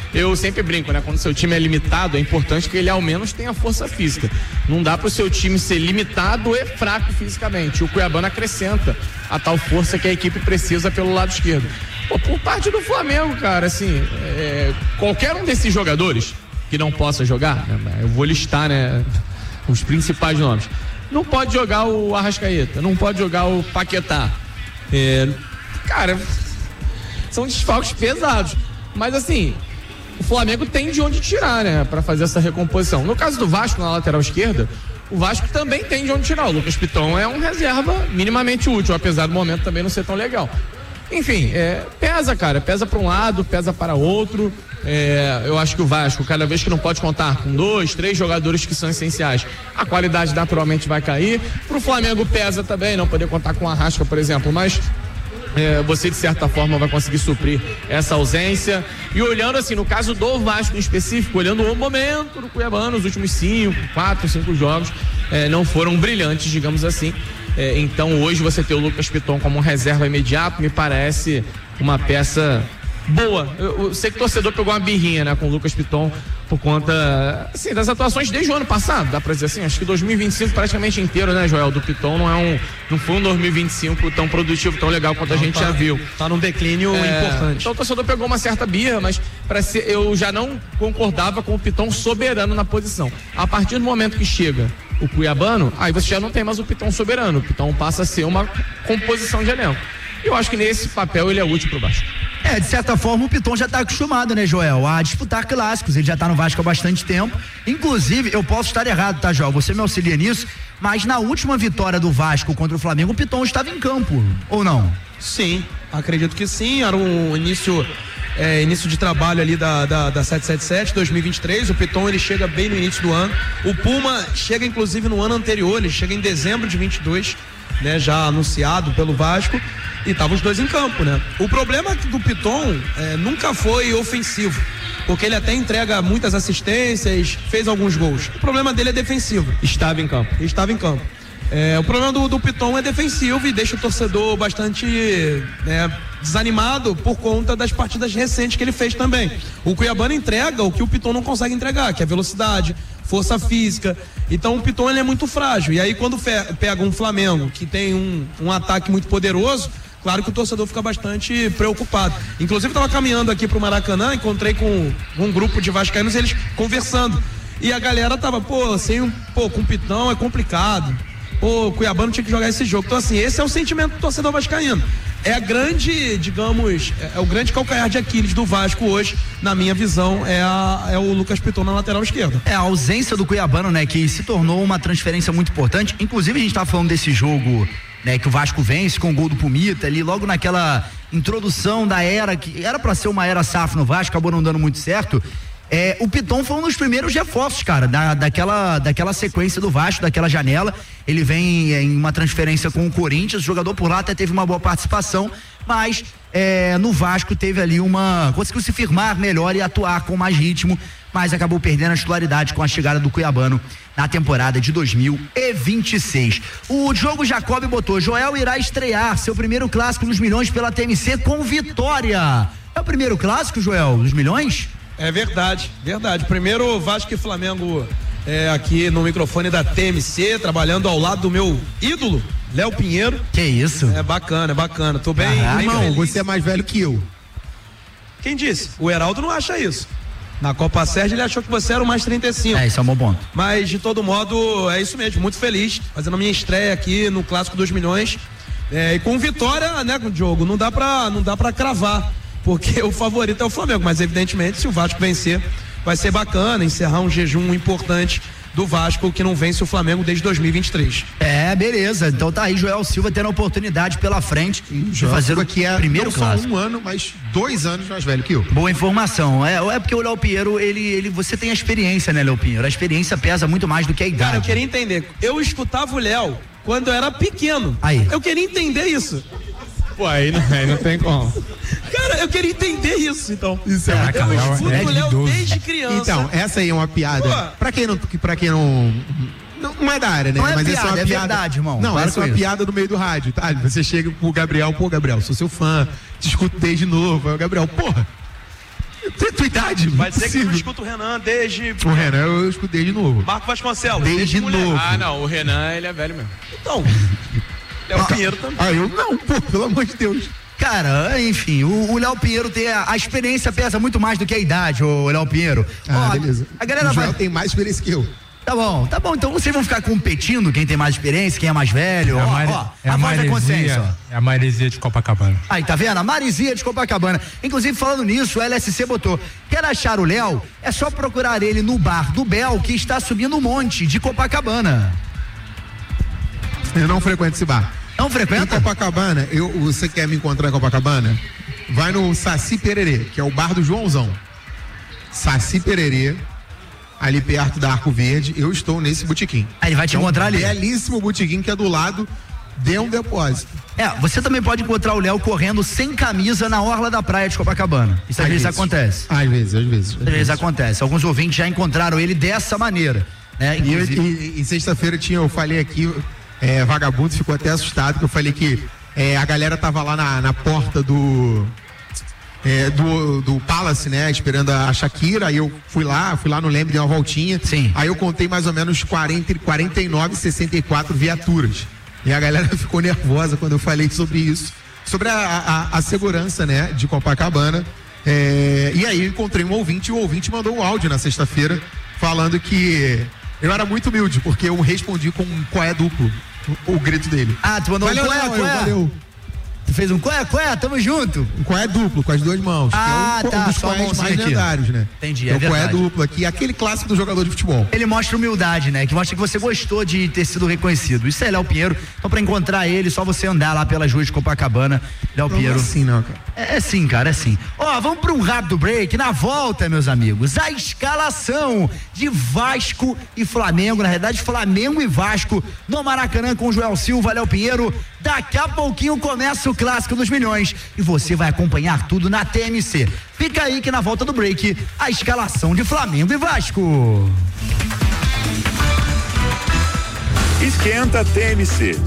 eu sempre brinco, né? Quando seu time é limitado, é importante que ele ao menos tenha força física. Não dá pro seu time ser limitado e fraco fisicamente. O Cuiabano acrescenta a tal força que a equipe precisa pelo lado esquerdo. Pô, por parte do Flamengo, cara, assim, qualquer um desses jogadores que não possa jogar, né, eu vou listar, né, os principais nomes. Não pode jogar o Arrascaeta, não pode jogar o Paquetá. Cara, são desfalques pesados. Mas assim, o Flamengo tem de onde tirar, né, pra fazer essa recomposição. No caso do Vasco, na lateral esquerda, o Vasco também tem de onde tirar. O Lucas Piton é um reserva minimamente útil, apesar do momento também não ser tão legal. Enfim, pesa, cara, pesa para um lado, pesa para outro. Eu acho que o Vasco, cada vez que não pode contar com 2, 3 jogadores que são essenciais, a qualidade naturalmente vai cair. Pro Flamengo pesa também não poder contar com o Arrasca, por exemplo, mas você de certa forma vai conseguir suprir essa ausência. E olhando assim, no caso do Vasco em específico, olhando o momento do Cuiabano, os últimos 4, 5 jogos não foram brilhantes, digamos assim. Então hoje você ter o Lucas Piton como um reserva imediato me parece uma peça boa. Eu sei que o torcedor pegou uma birrinha, né, com o Lucas Piton por conta, assim, das atuações desde o ano passado, dá pra dizer assim, acho que 2025 praticamente inteiro, né, Joel, do Piton não foi um 2025 tão produtivo, tão legal quanto a gente já viu. Tá num declínio importante. Então o torcedor pegou uma certa birra, mas eu já não concordava com o Piton soberano na posição. A partir do momento que chega o Cuiabano, aí você já não tem mais o Piton soberano, o Piton passa a ser uma composição de elenco. Eu acho que nesse papel ele é útil pro Vasco. De certa forma o Piton já tá acostumado, né, Joel, a disputar clássicos, ele já tá no Vasco há bastante tempo, inclusive, eu posso estar errado, tá, Joel, você me auxilia nisso, mas na última vitória do Vasco contra o Flamengo, o Piton estava em campo, ou não? Sim, acredito que sim, era um início de trabalho ali da 777, 2023, o Piton ele chega bem no início do ano, o Puma chega inclusive no ano anterior, ele chega em dezembro de 22, né, já anunciado pelo Vasco, e estavam os dois em campo, né? O problema do Piton nunca foi ofensivo, porque ele até entrega muitas assistências, fez alguns gols. O problema dele é defensivo. Estava em campo. O problema do Piton é defensivo e deixa o torcedor bastante desanimado por conta das partidas recentes que ele fez também. O Cuiabano entrega o que o Piton não consegue entregar, que é velocidade, força física. Então o Piton ele é muito frágil. E aí quando pega um Flamengo que tem um ataque muito poderoso, claro que o torcedor fica bastante preocupado. Inclusive estava caminhando aqui pro Maracanã, encontrei com um grupo de vascaínos, eles conversando. E a galera tava, com o Piton é complicado. O Cuiabano tinha que jogar esse jogo. Então assim, esse é o sentimento do torcedor vascaíno. É a grande, digamos, o grande calcanhar de Aquiles do Vasco hoje, na minha visão, é o Lucas Piton na lateral esquerda. A ausência do Cuiabano, né, que se tornou uma transferência muito importante. Inclusive a gente tá falando desse jogo, né, que o Vasco vence com o gol do Pumita ali, logo naquela introdução da era, que era pra ser uma era SAF no Vasco, acabou não dando muito certo. O Piton foi um dos primeiros reforços, cara, daquela sequência do Vasco, daquela janela. Ele vem em uma transferência com o Corinthians, o jogador por lá até teve uma boa participação, mas no Vasco teve ali conseguiu se firmar melhor e atuar com mais ritmo, mas acabou perdendo a titularidade com a chegada do Cuiabano na temporada de 2026. O Diogo Jacob botou: Joel irá estrear seu primeiro clássico dos milhões pela TMC com vitória. É o primeiro clássico, Joel, dos milhões? É verdade. Primeiro Vasco e Flamengo aqui no microfone da TMC, trabalhando ao lado do meu ídolo, Léo Pinheiro. Que isso? É bacana. Tô bem. Irmão, feliz. você é mais velho que eu. Quem disse? O Heraldo não acha isso. Na Copa Sérgio ele achou que você era o mais 35. Isso é um bom ponto. Mas de todo modo, é isso mesmo, muito feliz, fazendo a minha estreia aqui no Clássico dos Milhões. E com vitória, né, com o Diogo, não dá pra cravar, porque o favorito é o Flamengo, mas evidentemente se o Vasco vencer, vai ser bacana encerrar um jejum importante do Vasco, que não vence o Flamengo desde 2023. Beleza, então tá aí Joel Silva tendo a oportunidade pela frente de fazer o primeiro clássico. Não só 1 ano, mas 2 anos mais velho que eu. Boa informação, porque o Léo Pinheiro, você tem a experiência, né, Léo Pinheiro? A experiência pesa muito mais do que a idade. Cara, eu queria entender, eu escutava o Léo quando eu era pequeno, eu queria entender isso. Pô, aí não tem como. Cara, eu queria entender isso, então. Isso eu escuto o Léo desde criança. Então, essa aí é uma piada. Pra quem não é da área, né? Mas essa é uma piada, verdade, irmão. Não, essa é uma piada no meio do rádio, tá? Você chega pro Gabriel, Gabriel, sou seu fã, te escuto desde novo. Aí o Gabriel, Tua idade. Vai dizer que não escuta o Renan desde... O Renan eu escutei de novo. Marco Vasconcelos. Desde novo. Ah, não, o Renan, ele é velho mesmo. Então, Léo Pinheiro também. Eu não, pô, pelo amor de Deus. Cara, enfim, o Léo Pinheiro tem a experiência pesa muito mais do que a idade, o Léo Pinheiro. Beleza. A galera o Joel tem mais experiência que eu. Tá bom, então vocês vão ficar competindo quem tem mais experiência, quem é mais velho. A voz da consciência. É a Marizia de Copacabana. Aí, tá vendo? A Marizia de Copacabana. Inclusive, falando nisso, o LSC botou: quer achar o Léo? É só procurar ele no bar do Bel, que está subindo um monte de Copacabana. Eu não frequento esse bar. Não frequenta? Em Copacabana, você quer me encontrar em Copacabana? Vai no Saci Pererê, que é o bar do Joãozão. Saci Pererê, ali perto da Arco Verde, eu estou nesse botequim. Aí ele vai te encontrar ali. Belíssimo botequim que é do lado de um depósito. Você também pode encontrar o Léo correndo sem camisa na orla da praia de Copacabana. Isso às vezes acontece. Às vezes. Às vezes acontece. Alguns ouvintes já encontraram ele dessa maneira, né? E sexta-feira eu falei aqui, vagabundo ficou até assustado, que eu falei que a galera tava lá na porta do Palace, né, esperando a Shakira. Aí eu fui lá no Leme, dei uma voltinha. Sim. Aí eu contei mais ou menos 49 e 64 viaturas. E a galera ficou nervosa quando eu falei sobre isso, sobre a segurança, né, de Copacabana. E aí eu encontrei um ouvinte, e o ouvinte mandou um áudio na sexta-feira falando que eu era muito humilde, porque eu respondi com um coé duplo, o grito dele. Tu mandou valeu, um coé, valeu. Tu fez um coé, tamo junto. Um coé duplo, com as duas mãos. Ah, que é um dos coés mais lendários, né? Entendi, é coé duplo aqui, aquele clássico do jogador de futebol. Ele mostra humildade, né? Que mostra que você gostou de ter sido reconhecido. Isso é Léo Pinheiro. Então, pra encontrar ele, só você andar lá pelas ruas de Copacabana. Léo Pinheiro. Não é assim, não, cara. É sim, cara, é sim. Vamos para um rápido break. Na volta, meus amigos, a escalação de Vasco e Flamengo, na realidade, Flamengo e Vasco no Maracanã com Joel Silva, Léo Pinheiro. Daqui a pouquinho começa o Clássico dos Milhões e você vai acompanhar tudo na TMC. Fica aí que na volta do break, a escalação de Flamengo e Vasco. Esquenta TMC.